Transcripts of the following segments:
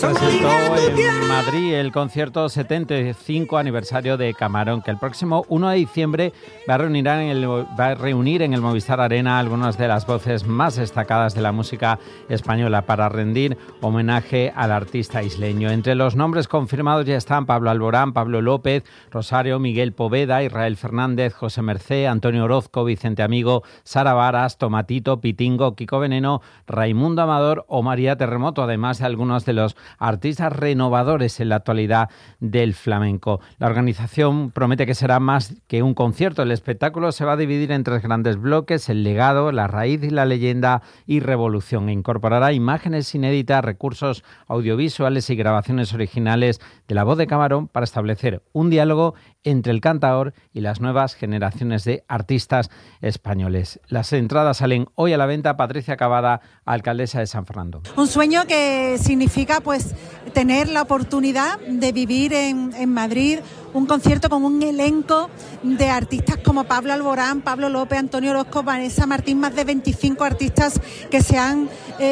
Presentó en Madrid el concierto 75 aniversario de Camarón, que el próximo 1 de diciembre va a reunir en el Movistar Arena algunas de las voces más destacadas de la música española para rendir homenaje al artista isleño. Entre los nombres confirmados ya están Pablo Alborán, Pablo López, Rosario, Miguel Poveda, Israel Fernández, José Mercé, Antonio Orozco, Vicente Amigo, Sara Varas, Tomatito, Pitingo, Kiko Veneno, Raimundo Amador o María Terremoto, además de algunos de los artistas renovadores en la actualidad del flamenco. La organización promete que será más que un concierto. El espectáculo se va a dividir en 3 grandes bloques: el legado, la raíz y la leyenda y revolución. E incorporará imágenes inéditas, recursos audiovisuales y grabaciones originales de la voz de Camarón para establecer un diálogo entre el cantaor y las nuevas generaciones de artistas españoles. Las entradas salen hoy a la venta. Patricia Cavada, alcaldesa de San Fernando. Un sueño que significa tener la oportunidad de vivir en Madrid un concierto con un elenco de artistas como Pablo Alborán, Pablo López, Antonio Orozco, Vanessa Martín, más de 25 artistas que se han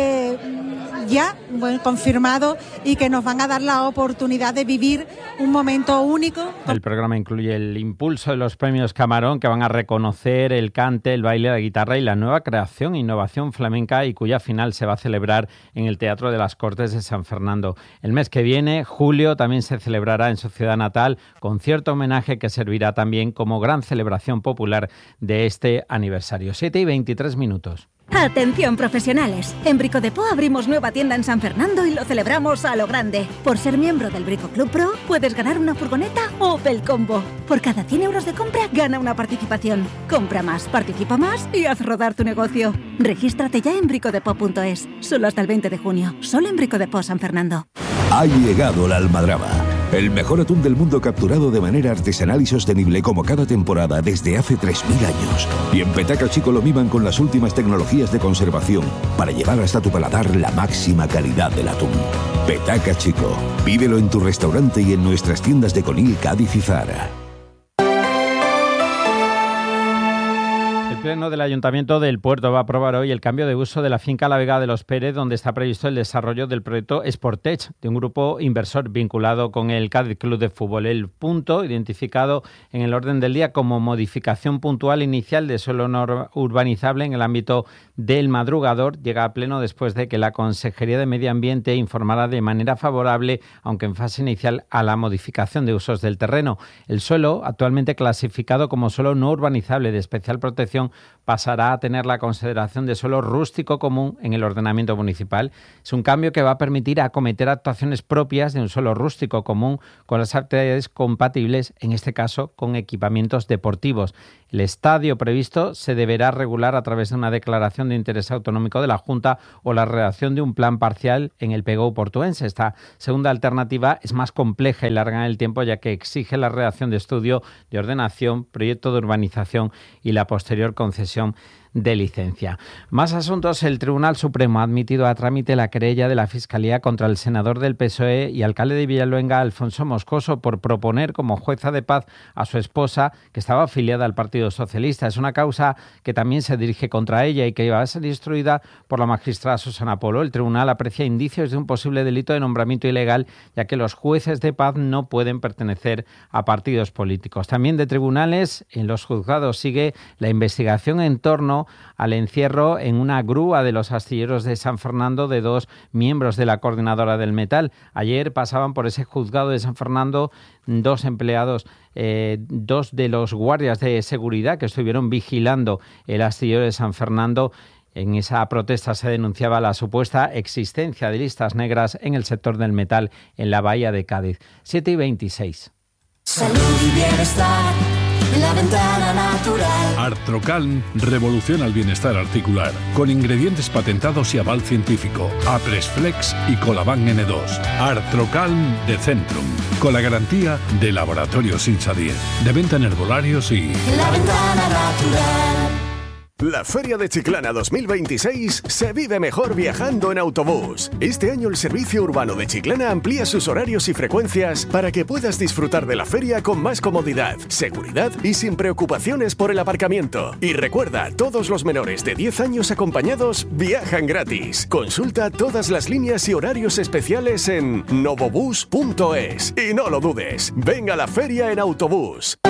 confirmado y que nos van a dar la oportunidad de vivir un momento único. El programa incluye el impulso de los premios Camarón, que van a reconocer el cante, el baile, la guitarra y la nueva creación e innovación flamenca, y cuya final se va a celebrar en el Teatro de las Cortes de San Fernando. El mes que viene, julio, también se celebrará en su ciudad natal concierto homenaje que servirá también como gran celebración popular de este aniversario. 7:23. Atención profesionales, en Brico Depot abrimos nueva tienda en San Fernando y lo celebramos a lo grande. Por ser miembro del Brico Club Pro puedes ganar una furgoneta Opel Combo. Por cada 100 euros de compra gana una participación. Compra más, participa más y haz rodar tu negocio. Regístrate ya en bricodepot.es, solo hasta el 20 de junio, solo en Brico Depot San Fernando. Ha llegado la almadraba, el mejor atún del mundo capturado de manera artesanal y sostenible como cada temporada desde hace 3.000 años. Y en Petaca Chico lo miman con las últimas tecnologías de conservación para llevar hasta tu paladar la máxima calidad del atún. Petaca Chico, pídelo en tu restaurante y en nuestras tiendas de Conil, Cádiz y Zara. El Pleno del Ayuntamiento del Puerto va a aprobar hoy el cambio de uso de la finca La Vega de los Pérez, donde está previsto el desarrollo del proyecto Sportech, de un grupo inversor vinculado con el Cádiz Club de Fútbol. El punto, identificado en el orden del día como modificación puntual inicial de suelo no urbanizable en el ámbito del Madrugador, llega a pleno después de que la Consejería de Medio Ambiente informara de manera favorable, aunque en fase inicial, a la modificación de usos del terreno. El suelo, actualmente clasificado como suelo no urbanizable de especial protección, pasará a tener la consideración de suelo rústico común en el ordenamiento municipal. Es un cambio que va a permitir acometer actuaciones propias de un suelo rústico común con las actividades compatibles, en este caso con equipamientos deportivos. El estadio previsto se deberá regular a través de una declaración de interés autonómico de la Junta o la redacción de un plan parcial en el PGO portuense. Esta segunda alternativa es más compleja y larga en el tiempo, ya que exige la redacción de estudio de ordenación, proyecto de urbanización y la posterior concesión de licencia. Más asuntos. El Tribunal Supremo ha admitido a trámite la querella de la Fiscalía contra el senador del PSOE y alcalde de Villaluenga, Alfonso Moscoso, por proponer como jueza de paz a su esposa, que estaba afiliada al Partido Socialista. Es una causa que también se dirige contra ella y que va a ser instruida por la magistrada Susana Polo. El tribunal aprecia indicios de un posible delito de nombramiento ilegal, ya que los jueces de paz no pueden pertenecer a partidos políticos. También de tribunales, en los juzgados sigue la investigación en torno al encierro en una grúa de los astilleros de San Fernando de 2 miembros de la Coordinadora del Metal. Ayer pasaban por ese juzgado de San Fernando 2 empleados, 2 de los guardias de seguridad que estuvieron vigilando el astillero de San Fernando. En esa protesta se denunciaba la supuesta existencia de listas negras en el sector del metal en la bahía de Cádiz. 7:26. Salud y bienestar. La Ventana Natural. Artrocalm revoluciona el bienestar articular con ingredientes patentados y aval científico. Apresflex y Colaban N2. Artrocalm de Centrum, con la garantía de Laboratorios Insadier. De venta en herbolarios y... La Ventana Natural. La Feria de Chiclana 2026 se vive mejor viajando en autobús. Este año el Servicio Urbano de Chiclana amplía sus horarios y frecuencias para que puedas disfrutar de la feria con más comodidad, seguridad y sin preocupaciones por el aparcamiento. Y recuerda, todos los menores de 10 años acompañados viajan gratis. Consulta todas las líneas y horarios especiales en novobus.es. Y no lo dudes, ven a la feria en autobús.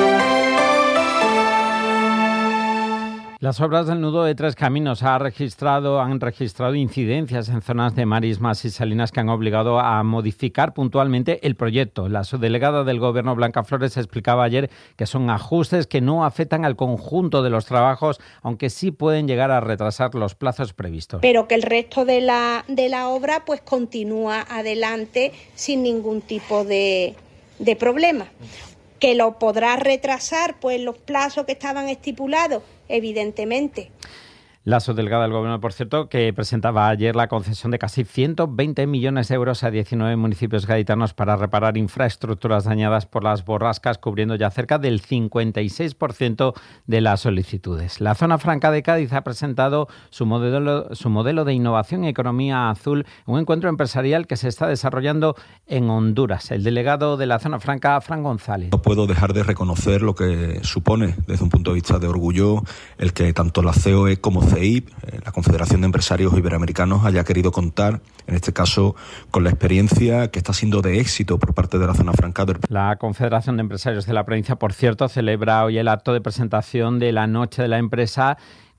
Las obras del nudo de Tres Caminos han registrado incidencias en zonas de marismas y salinas que han obligado a modificar puntualmente el proyecto. La subdelegada del Gobierno, Blanca Flores, explicaba ayer que son ajustes que no afectan al conjunto de los trabajos, aunque sí pueden llegar a retrasar los plazos previstos. Pero que el resto de la obra pues continúa adelante sin ningún tipo de problema. Que lo podrá retrasar pues los plazos que estaban estipulados, evidentemente. La subdelegada del Gobierno, por cierto, que presentaba ayer la concesión de casi 120 millones de euros a 19 municipios gaditanos para reparar infraestructuras dañadas por las borrascas, cubriendo ya cerca del 56% de las solicitudes. La Zona Franca de Cádiz ha presentado su modelo de innovación y economía azul, un encuentro empresarial que se está desarrollando en Honduras. El delegado de la Zona Franca, Fran González. No puedo dejar de reconocer lo que supone, desde un punto de vista de orgullo, el que tanto la COE como CEIP, la Confederación de Empresarios Iberoamericanos, haya querido contar, en este caso, con la experiencia que está siendo de éxito por parte de la Zona Franca. La Confederación de Empresarios de la provincia, por cierto, celebra hoy el acto de presentación de la Noche de la Empresa,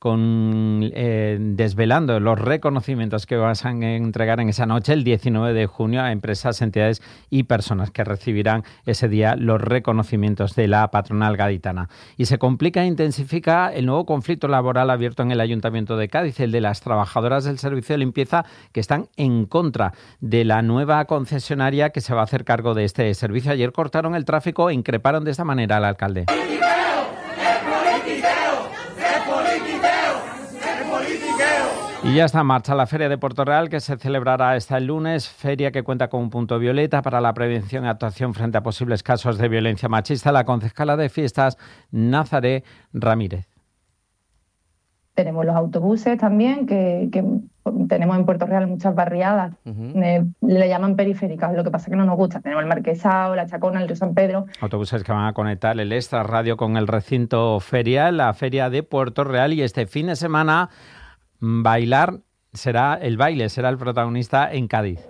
desvelando los reconocimientos que van a entregar en esa noche, el 19 de junio, a empresas, entidades y personas que recibirán ese día los reconocimientos de la patronal gaditana. Y se complica e intensifica el nuevo conflicto laboral abierto en el Ayuntamiento de Cádiz, el de las trabajadoras del servicio de limpieza que están en contra de la nueva concesionaria que se va a hacer cargo de este servicio. Ayer cortaron el tráfico e increparon de esta manera al alcalde. Y ya está en marcha la Feria de Puerto Real, que se celebrará hasta el lunes, feria que cuenta con un punto violeta para la prevención y actuación frente a posibles casos de violencia machista. La concejala de fiestas, Nazaré Ramírez. Tenemos los autobuses también, que tenemos en Puerto Real muchas barriadas, le llaman periféricas, lo que pasa es que no nos gusta. Tenemos el Marquesado, la Chacona, el Río San Pedro. Autobuses que van a conectar el Extra Radio con el recinto ferial, la Feria de Puerto Real, y este fin de semana el baile será el protagonista en Cádiz.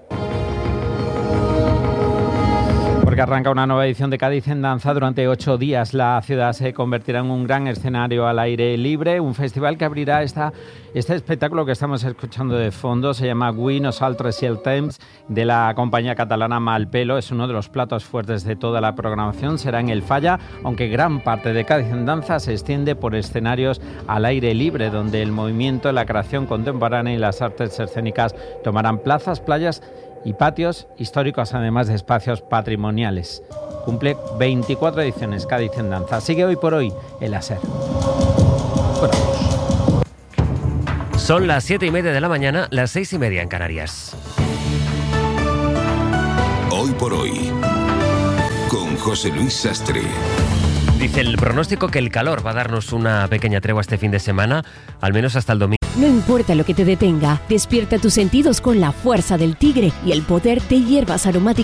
Porque arranca una nueva edición de Cádiz en Danza. Durante 8 días la ciudad se convertirá en un gran escenario al aire libre, un festival que abrirá este espectáculo que estamos escuchando de fondo. Se llama We Nosaltres y el Temps, de la compañía catalana Malpelo. Es uno de los platos fuertes de toda la programación. Será en el Falla, aunque gran parte de Cádiz en Danza se extiende por escenarios al aire libre, donde el movimiento, la creación contemporánea y las artes escénicas tomarán plazas, playas y patios históricos, además de espacios patrimoniales. Cumple 24 ediciones Cádiz en Danza. Sigue hoy por hoy el láser. Son las 7:30 de la mañana, las 6:30 en Canarias. Hoy por hoy, con José Luis Sastre. Dice el pronóstico que el calor va a darnos una pequeña tregua este fin de semana, al menos hasta el domingo. No importa lo que te detenga, despierta tus sentidos con la fuerza del tigre y el poder de hierbas aromáticas